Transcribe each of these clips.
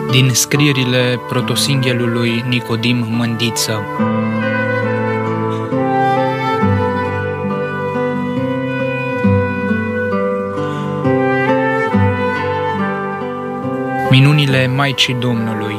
Din scrierile protosinghelului Nicodim Mândiță. Minunile Maicii Domnului.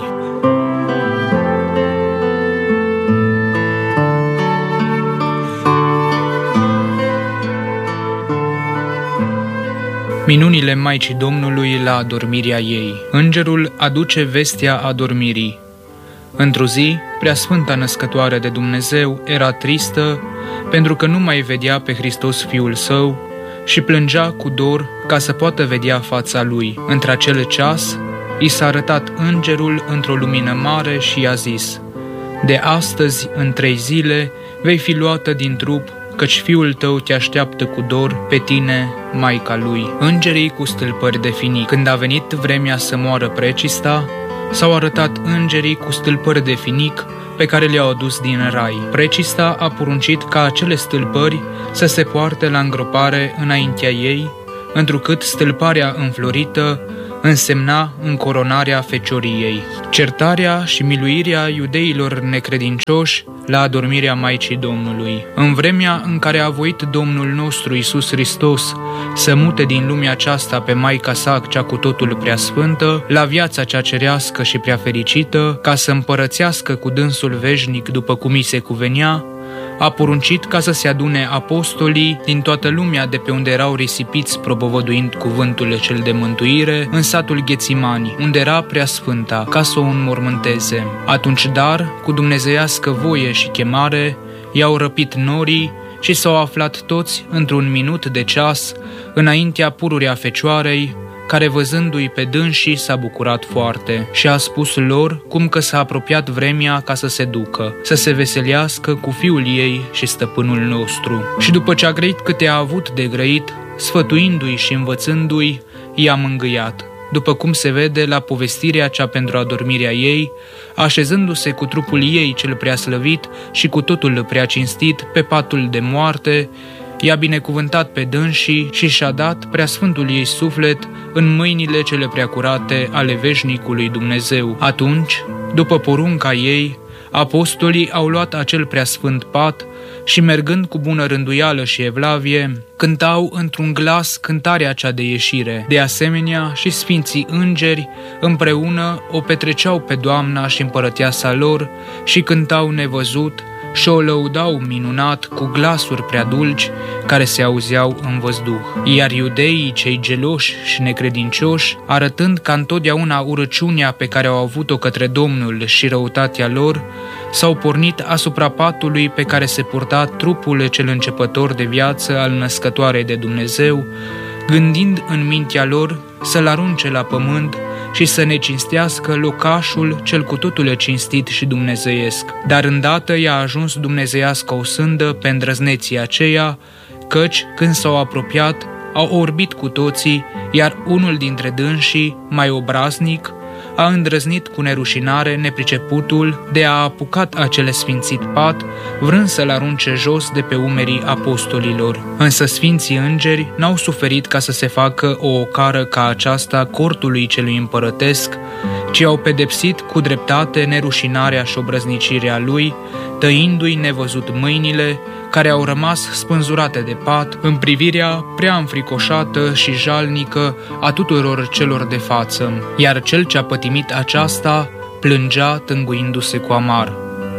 Minunile Maicii Domnului la adormirea ei. Îngerul aduce vestea adormirii. Într-o zi, Preasfânta Născătoare de Dumnezeu era tristă pentru că nu mai vedea pe Hristos Fiul Său și plângea cu dor ca să poată vedea fața Lui. Într-acel ceas, i s-a arătat îngerul într-o lumină mare și i-a zis: „De astăzi, în 3 zile, vei fi luată din trup, căci Fiul tău te așteaptă cu dor pe tine, Maica Lui.” Îngerii cu stâlpări de finic. Când a venit vremea să moară Precista, s-au arătat îngerii cu stâlpări de finic pe care le-au adus din rai. Precista a poruncit ca acele stâlpări să se poarte la îngropare înaintea ei, întrucât stâlparea înflorită însemna încoronarea fecioriei. Certarea și miluirea iudeilor necredincioși la adormirea Maicii Domnului. În vremea în care a voit Domnul nostru Iisus Hristos să mute din lumea aceasta pe Maica sa cea cu totul preasfântă, la viața cea cerească și prea fericită, ca să împărățească cu dânsul veșnic după cum i se cuvenea, a poruncit ca să se adune apostolii din toată lumea de pe unde erau risipiți propovăduind cuvântul cel de mântuire în satul Ghețimani, unde era Preasfânta, ca să o înmormânteze. Atunci, dar, cu dumnezeiască voie și chemare, i-au răpit norii și s-au aflat toți într-un minut de ceas înaintea pururea Fecioarei, care văzându-i pe dânsii s-a bucurat foarte și a spus lor cum că s-a apropiat vremea ca să se ducă, să se veselească cu Fiul ei și Stăpânul nostru. Și după ce a grăit câte a avut de grăit, sfătuindu-i și învățându-i, i-a mângâiat, după cum se vede la povestirea cea pentru adormirea ei, așezându-se cu trupul ei cel preaslăvit și cu totul prea cinstit pe patul de moarte, i-a binecuvântat pe dânsii și și-a dat preasfântul ei suflet în mâinile cele preacurate ale veșnicului Dumnezeu. Atunci, după porunca ei, apostolii au luat acel preasfânt pat și, mergând cu bună rânduială și evlavie, cântau într-un glas cântarea cea de ieșire. De asemenea, și sfinții îngeri împreună o petreceau pe Doamna și împărăteasa lor și cântau nevăzut și o lăudau minunat cu glasuri prea dulci care se auzeau în văzduh. Iar iudeii cei geloși și necredincioși, arătând ca întotdeauna urăciunea pe care au avut-o către Domnul și răutatea lor, s-au pornit asupra patului pe care se purta trupul cel începător de viață al Născătoarei de Dumnezeu, gândind în mintea lor să-l arunce la pământ și să ne cinstească locașul cel cu totul cinstit și dumnezeiesc. Dar îndată i-a ajuns dumnezeiască o sândă pe îndrăzneții aceea, căci, când s-au apropiat, au orbit cu toții, iar unul dintre dânsii, mai obraznic, a îndrăznit cu nerușinare nepriceputul de a apucat acele sfințit pat, vrând să-l arunce jos de pe umerii apostolilor. Însă sfinții îngeri n-au suferit ca să se facă o ocară ca aceasta cortului celui împărătesc, ci au pedepsit cu dreptate nerușinarea și obrăznicirea lui, tăindu-i nevăzut mâinile, care au rămas spânzurate de pat, în privirea prea înfricoșată și jalnică a tuturor celor de față. Iar cel ce a pătimit aceasta plângea tânguindu-se cu amar.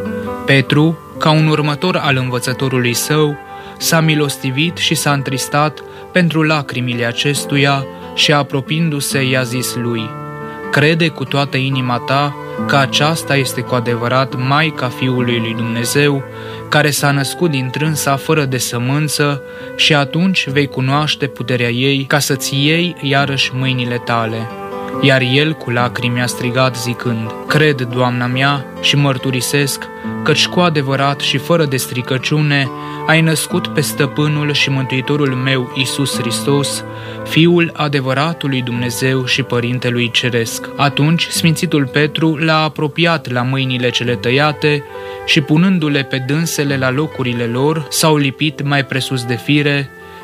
Petru, ca un următor al învățătorului său, s-a milostivit și s-a întristat pentru lacrimile acestuia și, apropiindu-se, i-a zis lui: „Crede cu toată inima ta că aceasta este cu adevărat Maica Fiului lui Dumnezeu, care s-a născut din trânsa fără de sămânță, și atunci vei cunoaște puterea ei ca să-ți iei iarăși mâinile tale.” Iar el cu lacrimi a strigat zicând: „Cred, Doamna mea, și mărturisesc căci cu adevărat și fără de stricăciune ai născut pe Stăpânul și Mântuitorul meu Iisus Hristos, Fiul adevăratului Dumnezeu și Părintelui Ceresc.” Atunci sfințitul Petru l-a apropiat la mâinile cele tăiate și, punându-le pe dânsele la locurile lor, s-au lipit mai presus de fire,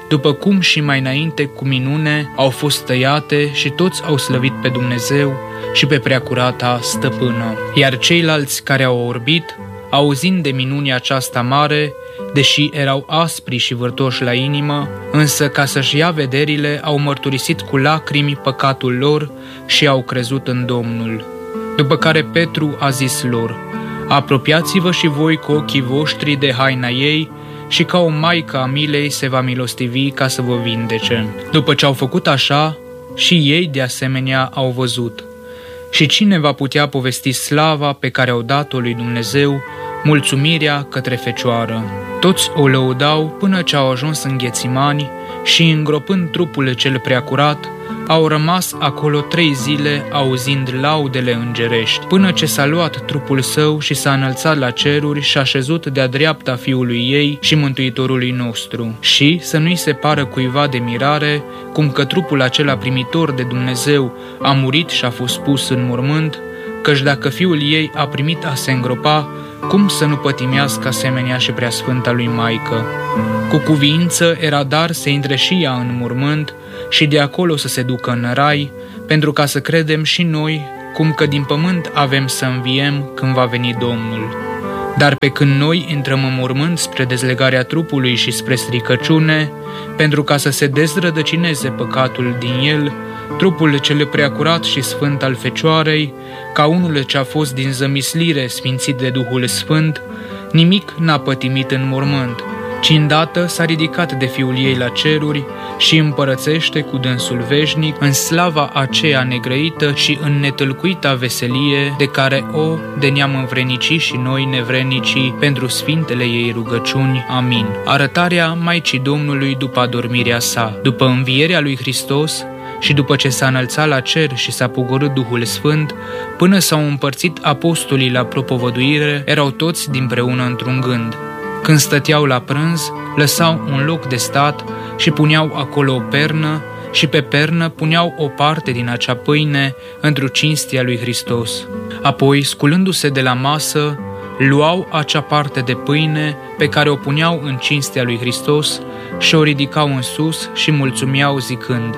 după cum și mai înainte cu minune au fost tăiate și toți au slăvit pe Dumnezeu și pe Preacurata Stăpână. Iar ceilalți care au orbit, auzind de minunea aceasta mare, deși erau aspri și vârtoși la inimă, însă ca să-și ia vederile, au mărturisit cu lacrimi păcatul lor și au crezut în Domnul. După care Petru a zis lor: apropiați-vă și voi cu ochii voștri de haina ei și ca o maică a milei se va milostivi ca să vă vindece. După ce au făcut așa, și ei de asemenea au văzut. Și cine va putea povesti slava pe care au dat-o lui Dumnezeu, mulțumirea către Fecioară? Toți o lăudau până ce au ajuns în Ghețimani și, îngropând trupul cel preacurat, au rămas acolo 3 zile auzind laudele îngerești, până ce s-a luat trupul său și s-a înălțat la ceruri și a șezut de-a dreapta Fiului ei și Mântuitorului nostru. Și să nu-i se pară cuiva de mirare, cum că trupul acela primitor de Dumnezeu a murit și a fost pus în mormânt, căci dacă Fiul ei a primit a se îngropa, cum să nu pătimească asemenea și Preasfânta lui Maică? Cu cuviință era dar să intre și ea în mormânt și de acolo să se ducă în rai, pentru ca să credem și noi, cum că din pământ avem să înviem când va veni Domnul. Dar pe când noi intrăm în mormânt spre dezlegarea trupului și spre stricăciune, pentru ca să se dezrădăcineze păcatul din el, trupul cel preacurat și sfânt al Fecioarei, ca unul ce a fost din zămislire sfințit de Duhul Sfânt, nimic n-a pătimit în mormânt, ci îndată s-a ridicat de Fiul ei la ceruri și împărățește cu dânsul veșnic în slava aceea negrăită și în netâlcuita veselie de care o de ne-am învrednici și noi nevrednicii pentru sfintele ei rugăciuni. Amin. Arătarea Maicii Domnului după adormirea sa. După învierea lui Hristos și după ce s-a înălțat la cer și s-a pogorât Duhul Sfânt, până s-au împărțit apostolii la propovăduire, erau toți dinpreună într-un gând. Când stăteau la prânz, lăsau un loc de stat și puneau acolo o pernă și pe pernă puneau o parte din acea pâine într-o cinstea lui Hristos. Apoi, sculându-se de la masă, luau acea parte de pâine pe care o puneau în cinstea lui Hristos și o ridicau în sus și mulțumeau zicând: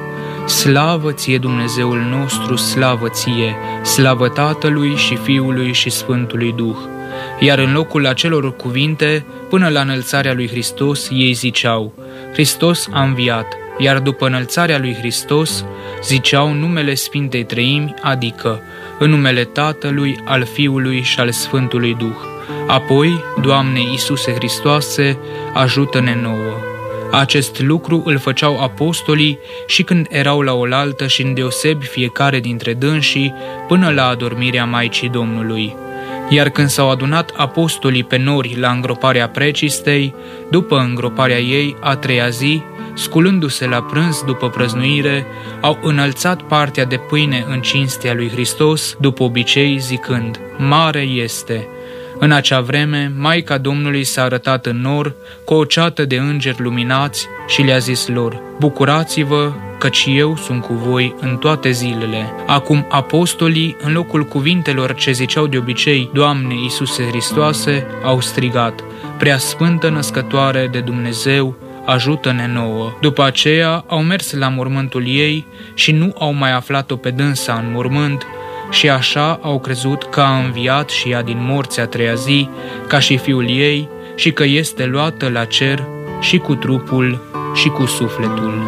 Slavă ție, Dumnezeul nostru, slavă ție, slavă Tatălui și Fiului și Sfântului Duh. Iar în locul acelor cuvinte, până la înălțarea lui Hristos, ei ziceau: Hristos a înviat, iar după înălțarea lui Hristos, ziceau numele Sfintei Treimi, adică în numele Tatălui, al Fiului și al Sfântului Duh. Apoi, Doamne Iisuse Hristoase, ajută-ne nouă. Acest lucru îl făceau apostolii și când erau la oaltă și îndeosebi fiecare dintre dânsii până la adormirea Maicii Domnului. Iar când s-au adunat apostolii pe nori la îngroparea precistei, după îngroparea ei a 3-a zi, sculându-se la prânz după prăznuire, au înălțat partea de pâine în cinstea lui Hristos, după obicei zicând: Mare este! În acea vreme, Maica Domnului s-a arătat în nor cu o ceată de îngeri luminați și le-a zis lor: Bucurați-vă, căci eu sunt cu voi în toate zilele. Acum apostolii, în locul cuvintelor ce ziceau de obicei Doamne Iisuse Hristoase, au strigat: Preasfântă Născătoare de Dumnezeu, ajută-ne nouă. După aceea au mers la mormântul ei și nu au mai aflat-o pe dânsa în mormânt, și așa au crezut că a înviat și ea din morți a 3-a zi, ca și Fiul ei, și că este luată la cer și cu trupul și cu sufletul.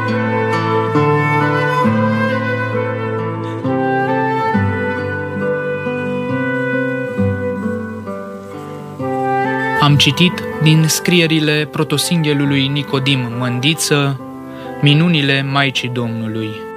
Am citit din scrierile protosinghelului Nicodim Mândiță minunile Maicii Domnului.